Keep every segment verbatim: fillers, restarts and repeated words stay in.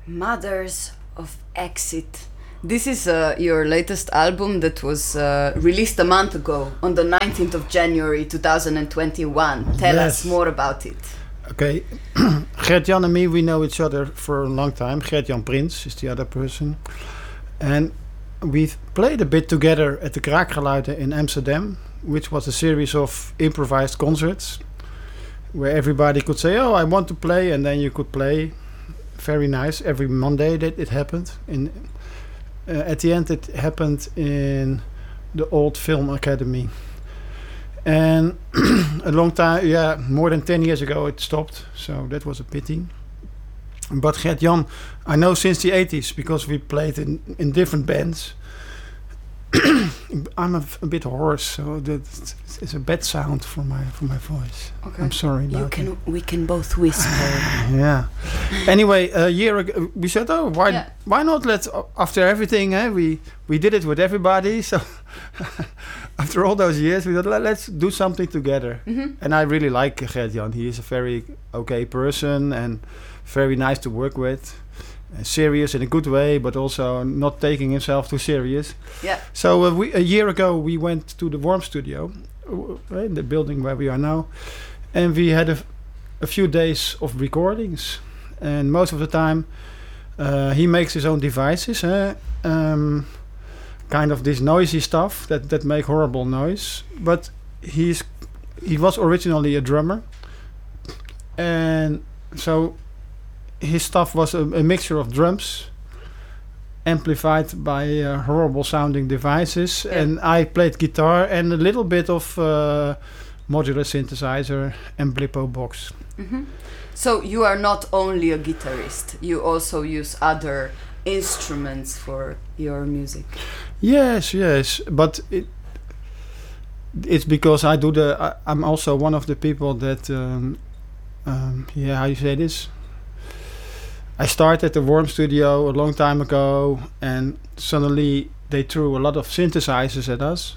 Mothers of Exit. This is uh, your latest album that was uh, released a month ago on the nineteenth of January two thousand twenty-one. Tell Yes. us more about it. Okay, Gert-Jan and me, we know each other for a long time. Gert-Jan Prins is the other person. And we've played a bit together at the Kraakgeluiden in Amsterdam, which was a series of improvised concerts where everybody could say, oh, I want to play, and then you could play. Very nice. Every Monday that it happened. In uh, at the end, it happened in the old Film Academy. And a long time, yeah, more than ten years ago it stopped, so that was a pity. But Gert-Jan, I know since the eighties, because we played in, in different bands. I'm a, a bit hoarse, so that it's a bad sound for my for my voice. Okay. I'm sorry about You can. it. We can both whisper. Yeah. Anyway, a year ago we said, oh, why Yeah. why not let after everything? Eh, we we did it with everybody, so after all those years, we thought "Let- let's do something together. Mm-hmm. And I really like Gert-Jan. He is a very okay person and very nice to work with. Uh, serious in a good way, but also not taking himself too serious. Yeah. So uh, we, a year ago, we went to the Worm Studio, uh, in the building where we are now, and we had a, f- a few days of recordings. And most of the time, uh, he makes his own devices, eh? um, kind of this noisy stuff that, that make horrible noise. But he's he was originally a drummer, and so his stuff was a, a mixture of drums amplified by uh, horrible sounding devices, Yeah. and I played guitar and a little bit of uh, modular synthesizer and Blippo box. Mm-hmm. So you are not only a guitarist; you also use other instruments for your music. Yes, yes, but it, it's because I do the. I, I'm also one of the people that. Um, um, yeah, how you say this? I started the Worm Studio a long time ago, and suddenly they threw a lot of synthesizers at us.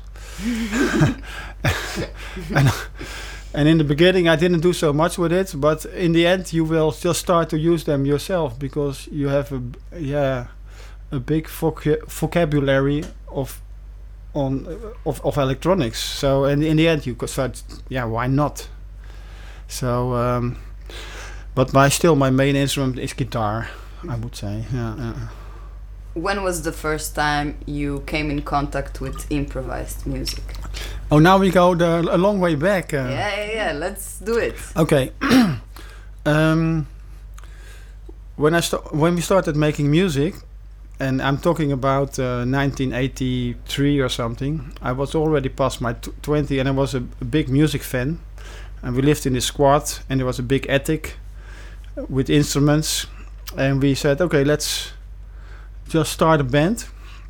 and, and in the beginning, I didn't do so much with it, but in the end, you will just start to use them yourself because you have a b- yeah a big voc- vocabulary of on uh, of of electronics. So, and in the end, you could start. Yeah, why not? So. Um, But my still my main instrument is guitar, I would say. Yeah, yeah. When was the first time you came in contact with improvised music? Oh, now we go the, a long way back. Uh, Yeah, yeah, yeah. Let's do it. Okay. um, when I sta- when we started making music, and I'm talking about uh, nineteen eighty-three or something, I was already past my t- twenty, and I was a, a big music fan. And we lived in this squat, and there was a big attic with instruments, and we said, okay, let's just start a band.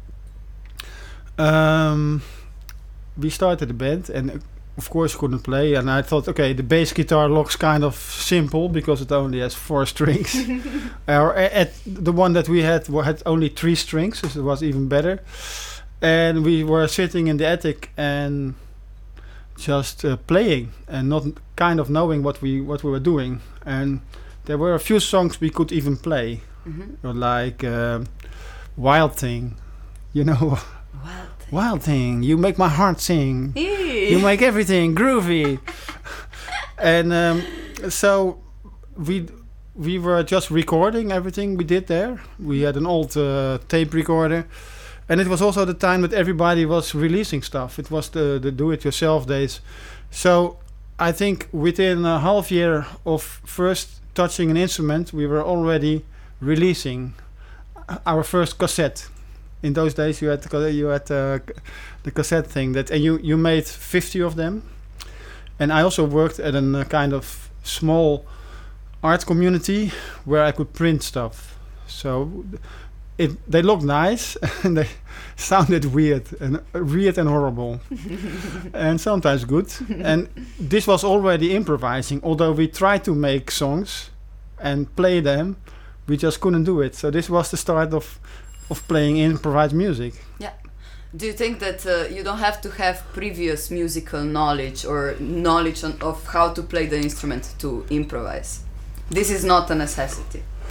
Um, we started a band, and uh, of course couldn't play, and I thought, okay, the bass guitar looks kind of simple because it only has four strings. Or a- at the one that we had wa- had only three strings, so it was even better. And we were sitting in the attic and just uh, playing and not kind of knowing what we what we were doing. And there were a few songs we could even play, Mm-hmm. like um Wild Thing, you know. Wild. Wild Thing, you make my heart sing. You make everything groovy. And um, so we we were just recording everything we did there. We had an old uh, tape recorder, and it was also the time that everybody was releasing stuff. It was the the do-it-yourself days. So I think within a half year of first touching an instrument, we were already releasing our first cassette. In those days, you had the ca- you had uh, c- the cassette thing that, and you you made fifty of them. And I also worked at a uh, kind of small art community where I could print stuff. So it they looked nice and they sounded weird and uh, weird and horrible, and sometimes good. And this was already improvising, although we tried to make songs and play them, we just couldn't do it. So this was the start of of playing improvised music. Do you think that uh, you don't have to have previous musical knowledge or knowledge on, of how to play the instrument to improvise? This is not a necessity.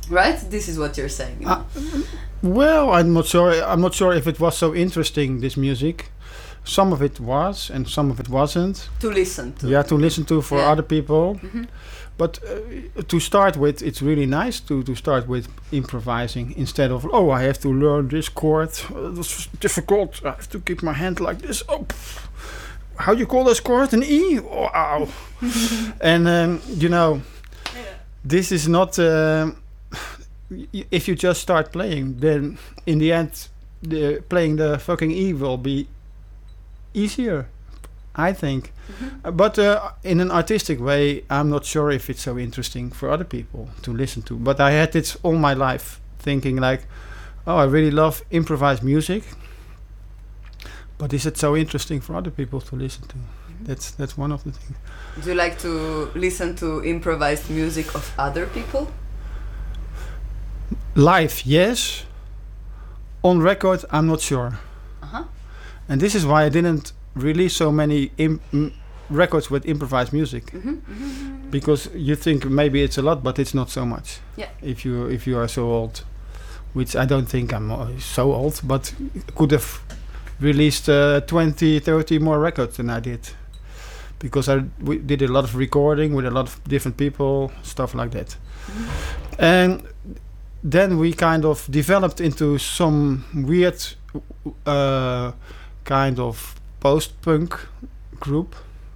right? This is what you're saying. You know? uh, well, I'm not sure. I'm not sure if it was so interesting, this music. Some of it was, and some of it wasn't. To listen to. Yeah, to listen to for Yeah. other people. Mm-hmm. But uh, to start with, it's really nice to, to start with improvising instead of, oh, I have to learn this chord. Uh, this is difficult. I have to keep my hand like this. Oh, pff. How do you call this chord? An E? Oh, ow. And, um, you know, Yeah. this is not... Uh, y- if you just start playing, then in the end, the playing the fucking E will be easier, I think. Mm-hmm. Uh, But uh, in an artistic way, I'm not sure if it's so interesting for other people to listen to. But I had it all my life thinking like, oh, I really love improvised music. But is it so interesting for other people to listen to? Mm-hmm. That's that's one of the things. Do you like to listen to improvised music of other people? Live, yes. On record, I'm not sure. Uh-huh. And this is why I didn't release so many im- m- records with improvised music. Mm-hmm. Mm-hmm. Because you think maybe it's a lot, but it's not so much. Yeah. If you if you are so old, which I don't think I'm uh, so old, but could have released uh, twenty, thirty more records than I did. Because I we did a lot of recording with a lot of different people, stuff like that. Mm-hmm. And then we kind of developed into some weird uh, kind of post-punk group.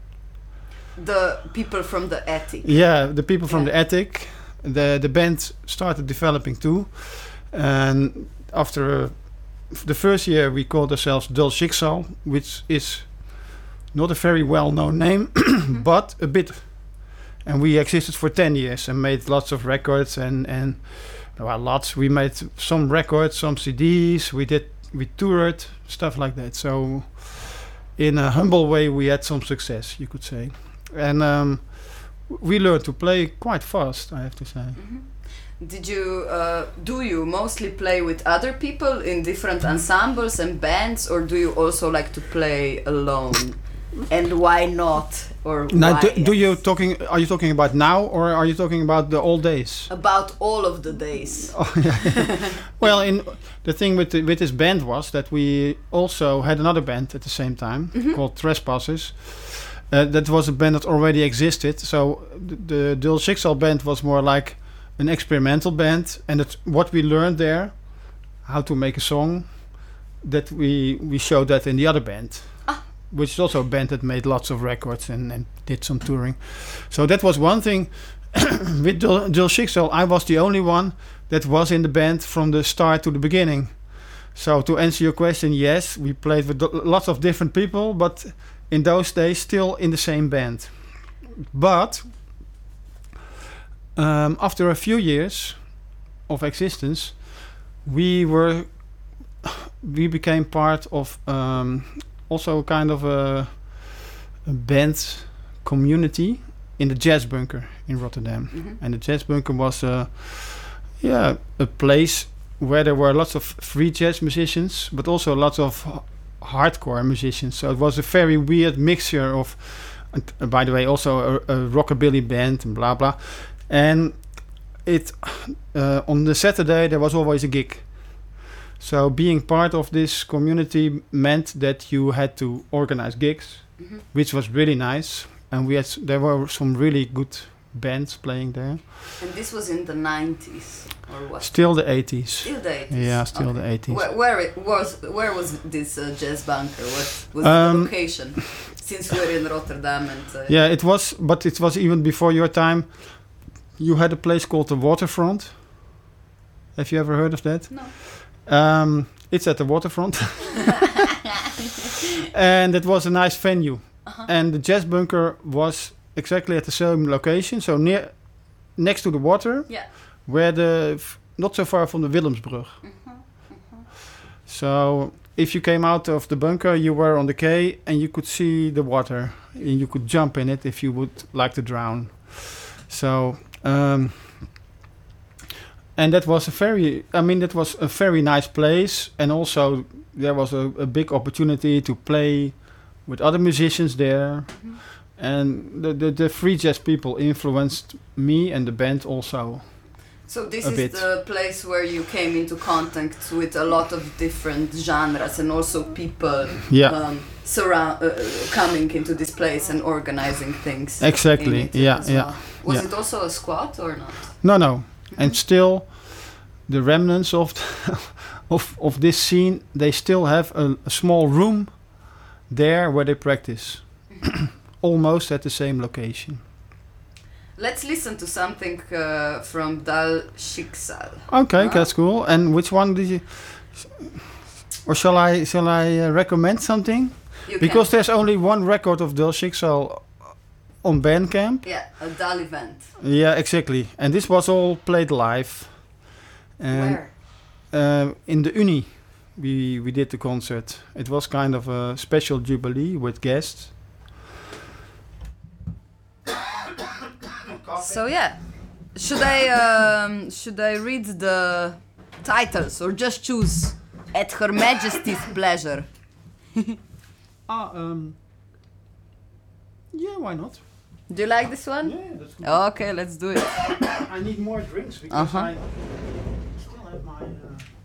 The people from the attic. Yeah, the people from Yeah. the attic. The the band started developing too. And after uh, f- the first year we called ourselves Dull Schicksal, which is not a very well-known name, but a bit. And we existed for ten years and made lots of records and, and well, lots. We made some records, some C Ds, we did, we toured, stuff like that. So in a humble way, we had some success, you could say. And um, we learned to play quite fast, I have to say. Mm-hmm. Did you uh, do you mostly play with other people in different ensembles and bands, or do you also like to play alone? And why not? Or Now, why do, do you yes? talking? Are you talking about now, or are you talking about the old days? About all of the days. Oh, yeah. Well, in the thing with the, with this band was that we also had another band at the same time Mhm. called Trespassers. Uh, that was a band that already existed. So the, the Dull Schicksal band was more like an experimental band, and it's what we learned there, how to make a song, that we we showed that in the other band. Ah. Which is also a band that made lots of records and, and did some touring. So that was one thing. With Dull Dull Schicksal, I was the only one that was in the band from the start to the beginning. So to answer your question, yes, we played with do- lots of different people, but in those days still in the same band. But um, after a few years of existence, we were we became part of um, also kind of a, a band community in the Jazz Bunker in Rotterdam. Mhm. And the Jazz Bunker was a yeah a place where there were lots of free jazz musicians, but also lots of h- hardcore musicians. So it was a very weird mixture of, and uh, by the way, also a, a rockabilly band and blah blah. And it uh, on the Saturday there was always a gig. So being part of this community meant that you had to organize gigs, Mhm. which was really nice. And we had s- there were some really good bands playing there. And this was in the nineties, or what? Still the eighties. Still the eighties. Yeah, still Okay. the eighties. Where, where it was where was this uh, jazz bunker? What was Um, the location? Since we're in Rotterdam and uh, Yeah, it was, but it was even before your time. You had a place called the Waterfront. Have you ever heard of that? No. Um, it's at the waterfront. And it was a nice venue. Uh-huh. And the Jazz Bunker was exactly at the same location, so near, next to the water, Yeah. where the f- not so far from the Willemsbrug. Mhm. So if you came out of the bunker, you were on the quay and you could see the water, and you could jump in it if you would like to drown. So um, and that was a very, I mean, that was a very nice place, and also there was a, a big opportunity to play with other musicians there. Mhm. And the, the, the free jazz people influenced me and the band also. So this a is bit. the place where you came into contact with a lot of different genres and also people Yeah. um, surround uh, coming into this place and organizing things. Exactly. in it Yeah, as yeah, well. Was yeah. it also a squat or not? No, no, and still, the remnants of the of of this scene, they still have a, a small room there where they practice, almost at the same location. Let's listen to something uh, from Dal Schicksal. Okay, Huh? that's cool. And which one did you? Or shall I shall I uh, recommend something? You Because can. there's only one record of Dal Schicksal on Bandcamp. Yeah, a Dal event. Yeah, exactly. And this was all played live. And Where? uh, in the Unie, we we did the concert. It was kind of a special jubilee with guests. So yeah, should I um, should I read the titles or just choose at Her Majesty's pleasure? Ah, um. Yeah, why not? Do you like this one? Yeah, that's cool. Okay, let's do it. I need more drinks because Uh-huh. I still have my. Uh,